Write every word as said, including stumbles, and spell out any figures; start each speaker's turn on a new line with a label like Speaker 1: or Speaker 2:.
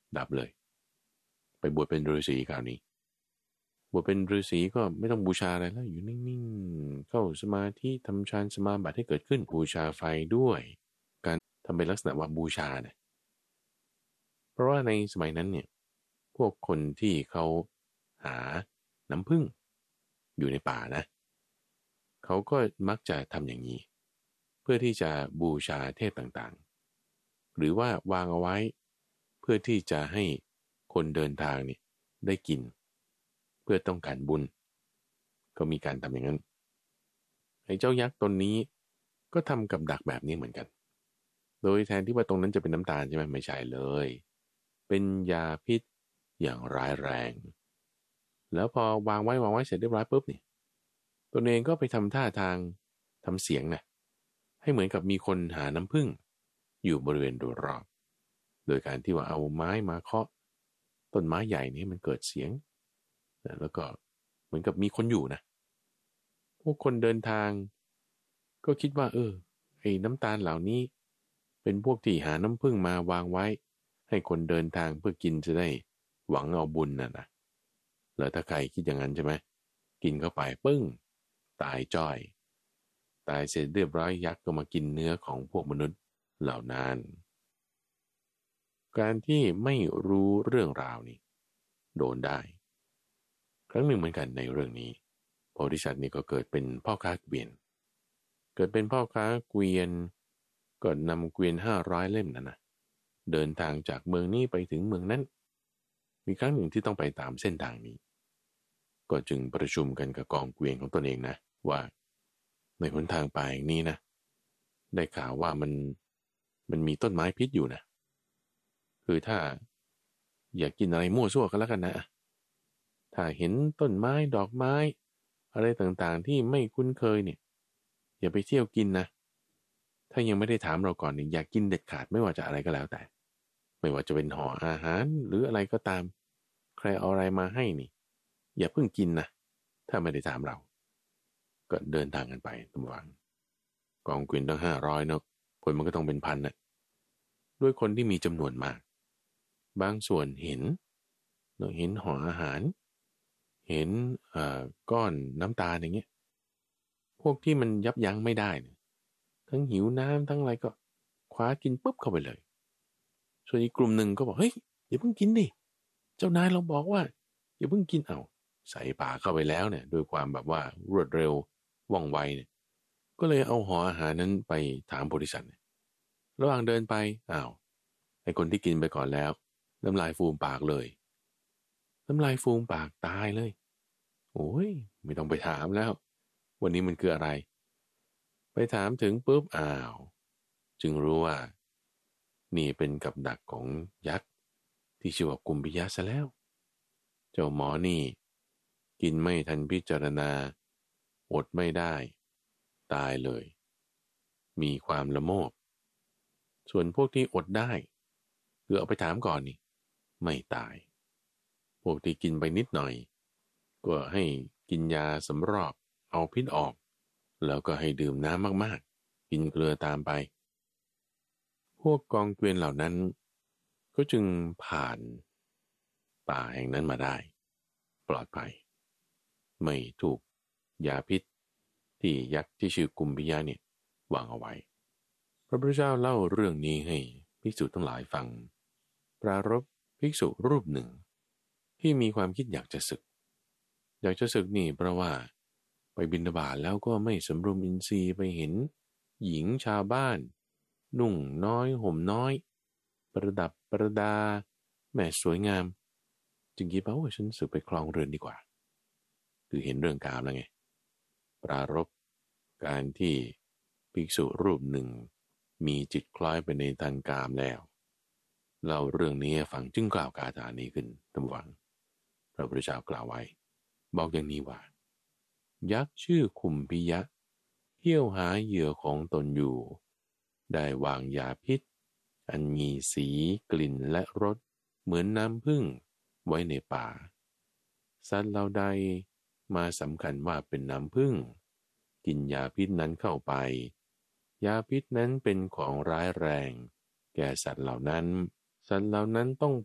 Speaker 1: ดับเลยไปบวชเป็นฤาษีคราวนี้บวชเป็นฤาษีก็ไม่ต้องบูชาอะไรแล้วอยู่นิ่งๆเข้าสมาธิทำฌานสมาบัติให้เกิดขึ้นบูชาไฟด้วยการทำเป็นลักษณะว่าบูชาเนี่ยเพราะว่าในสมัยนั้นเนี่ยพวกคนที่เขาหาน้ำผึ้งอยู่ในป่านะเขาก็มักจะทำอย่างนี้เพื่อที่จะบูชาเทพต่างๆหรือว่าวางเอาไว้เพื่อที่จะให้คนเดินทางเนี่ยได้กินเพื่อต้องการบุญก็มีการทำอย่างนั้นไอ้เจ้ายักษ์ตนนี้ก็ทำกับดักแบบนี้เหมือนกันโดยแทนที่ว่าตรงนั้นจะเป็นน้ำตาลใช่ไหมไม่ใช่เลยเป็นยาพิษอย่างร้ายแรงแล้วพอวางไว้วางไว้เสร็จเรียบร้อยปุ๊บนี่ตัวเองก็ไปทำท่าทางทำเสียงนะให้เหมือนกับมีคนหาน้ำผึ้งอยู่บริเวณโดยรอบโดยการที่ว่าเอาไม้มาเคาะต้นไม้ใหญ่นี้มันเกิดเสียงแล้วก็เหมือนกับมีคนอยู่นะพวกคนเดินทางก็คิดว่าเออไอ้น้ำตาลเหล่านี้เป็นพวกที่หาน้ำผึ้งมาวางไว้ให้คนเดินทางเพื่อกินจะได้หวังเอาบุญน่ะนะแล้วถ้าใครคิดอย่างนั้นใช่ไหมกินเข้าไปปึ้งตายจ้อยตายเสร็จเรียบร้อยยักษ์ก็มากินเนื้อของพวกมนุษย์เหล่านั้นการที่ไม่รู้เรื่องราวนี้โดนได้ครั้งหนึ่งเหมือนกันในเรื่องนี้โพธิสัตว์นี่ก็เกิดเป็นพ่อค้าเกวียนเกิดเป็นพ่อค้าเกวียนก็นำเกวียนห้าร้อยเล่มนั่นนะเดินทางจากเมืองนี้ไปถึงเมืองนั้นมีครั้งหนึ่งที่ต้องไปตามเส้นทางนี้ก็จึงประชุมกันกับกองเกวียนของตนเองนะว่าในหนทางไปนี้นะได้ข่าวว่ามันมันมีต้นไม้พิษอยู่นะคือถ้าอยากกินอะไรมั่วซั่วกันแล้วกันนะถ้าเห็นต้นไม้ดอกไม้อะไรต่างๆที่ไม่คุ้นเคยเนี่ยอย่าไปเที่ยวกินนะถ้ายังไม่ได้ถามเราก่อนเนี่ยอยากกินเด็ดขาดไม่ว่าจะอะไรก็แล้วแต่ไม่ว่าจะเป็นห่ออาหารหรืออะไรก็ตามใครเอาอะไรมาให้นี่อย่าเพิ่งกินนะถ้าไม่ได้ถามเราก็เดินทางกันไปตำวังกองเกวียนตั้งห้าร้อยเนาะคนมันก็ต้องเป็นพันนะด้วยคนที่มีจำนวนมากบางส่วนเห็นเราเห็นห่ออาหารเห็นเอ่อก้อนน้ำตาลอย่างเงี้ยพวกที่มันยับยั้งไม่ได้เนี่ยทั้งหิวน้ำทั้งอะไรก็คว้ากินปุ๊บเข้าไปเลยส่วนอีกกลุ่มหนึ่งก็บอกเฮ้ยอย่าเพิ่งกินดิเจ้านายเราบอกว่าอย่าเพิ่งกินเอาใส่ปากเข้าไปแล้วเนี่ยด้วยความแบบว่ารวดเร็วว่องไวเนี่ยก็เลยเอาห่ออาหารนั้นไปถามโพธิสัตว์ระหว่างเดินไปอ้าวไอ้คนที่กินไปก่อนแล้วน้ำลายฟูมปากเลยน้ำลายฟูมปากตายเลยโอ้ยไม่ต้องไปถามแล้ววันนี้มันคืออะไรไปถามถึงปุ๊บอ้าวจึงรู้ว่านี่เป็นกับดักของยักษ์ที่ชื่อว่ากุมพิยะซะแล้วเจ้าหมอนี่กินไม่ทันพิจารณาอดไม่ได้ตายเลยมีความละโมบส่วนพวกที่อดได้คือเอาไปถามก่อนนี่ไม่ตายพวกที่กินไปนิดหน่อยก็ให้กินยาสำรอกเอาพิษออกแล้วก็ให้ดื่มน้ำมากๆกินเกลือตามไปพวกกองเกวียนเหล่านั้นก็จึงผ่านป่าแห่งนั้นมาได้ปลอดภัยไม่ถูกยาพิษที่ยักษ์ที่ชื่อกุมพิยะเนี่ยวางเอาไว้พระพุทธเจ้าเล่าเรื่องนี้ให้ภิกษุทั้งหลายฟังปรารภภิกษุรูปหนึ่งที่มีความคิดอยากจะศึกอยากจะศึกนี่เพราะว่าไปบิณฑบาตแล้วก็ไม่สำรวมอินทรีย์ไปเห็นหญิงชาวบ้านนุ่งน้อยห่มน้อยประดับประดาแม่สวยงามจึงคิดว่าโอ้ฉันศึกไปครองเรือนดีกว่าคือเห็นเรื่องกามแล้วไงปรารภการที่ภิกษุรูปหนึ่งมีจิตคล้อยไปในทางกามแล้วเล่าเรื่องนี้ฟังจึงกล่าวคาถานี้ขึ้นตำวังพระพุทธเจ้ากล่าวไว้บอกอย่างนี้ว่ายักษ์ชื่อคุมพิยะเที่ยวหาเหยื่อของตนอยู่ได้วางยาพิษอันมีสีกลิ่นและรสเหมือนน้ำผึ้งไว้ในป่าสัตว์เหล่าใดมาสำคัญว่าเป็นน้ำผึ้งกินยาพิษนั้นเข้าไปยาพิษนั้นเป็นของร้ายแรงแก่สัตว์เหล่านั้นสัตว์เหล่านั้นต้อง